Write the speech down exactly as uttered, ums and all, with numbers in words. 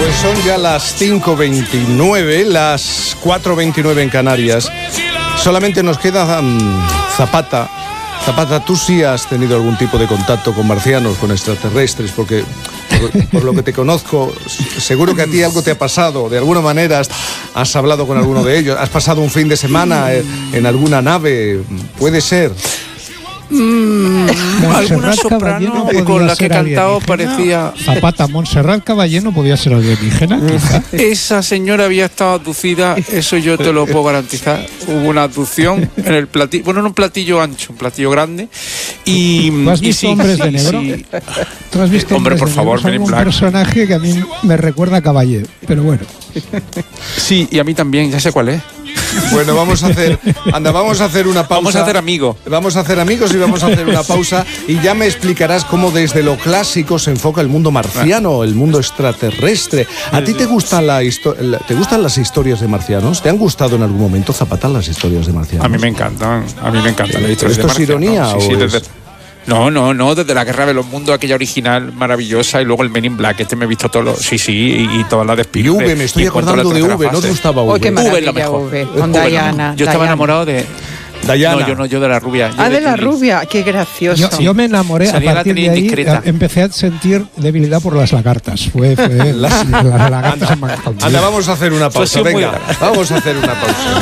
Pues son ya las cinco veintinueve, las cuatro veintinueve en Canarias. Solamente nos queda um, Zapata. Zapata, tú sí has tenido algún tipo de contacto con marcianos, con extraterrestres, porque por, por lo que te conozco, seguro que a ti algo te ha pasado. De alguna manera has, has hablado con alguno de ellos. ¿Has pasado un fin de semana en, en alguna nave? ¿Puede ser? Mm, alguna soprano con la que he cantado parecía... Zapata, Montserrat Caballero podía ser alienígena, quizá. Esa señora había estado abducida, eso yo te lo puedo garantizar. Hubo una abducción en el platillo, bueno, en un platillo ancho, un platillo grande. Y, ¿Tú has visto y sí, Hombres de sí, Negro? sí. ¿Tú has visto Hombre, Hombres por de favor, Negro? Men in Es un Black. personaje que a mí me recuerda a Caballero, pero bueno. Sí, y a mí también, ya sé cuál es. Bueno, vamos a hacer, anda, vamos a hacer una pausa. Vamos a hacer amigos. Vamos a hacer amigos y vamos a hacer una pausa y ya me explicarás cómo desde lo clásico se enfoca el mundo marciano, el mundo extraterrestre. ¿A ti te gustan, la histo- te gustan las historias de marcianos? ¿Te han gustado en algún momento, Zapata, las historias de marcianos? A mí me encantan, a mí me encantan las historias de ¿Esto es marcianos. ironía Sí, sí, o desde- es...? No, no, no, desde la Guerra de los Mundos, aquella original maravillosa, y luego el Men in Black, este me he visto todos los, sí, sí, y, y todas las de Y Spielberg. V, me estoy Y en cuanto a la acordando de tercera V, ¿no fase. te gustaba V? Oh, qué V es lo maravilla, mejor. V, V con es lo Diana. mejor. Yo estaba Diana. enamorado de... Diana. No, yo no, yo de la rubia. Yo Ah, de la Julie. rubia, qué gracioso. Yo, yo me enamoré, Salía a la partir de tenía ahí indiscreta. a- empecé a sentir debilidad por las lagartas. Fue, fue las, las lagartas en McCall. Anda, vamos a hacer una pausa, Pues sí, muy venga, larga. vamos a hacer una pausa.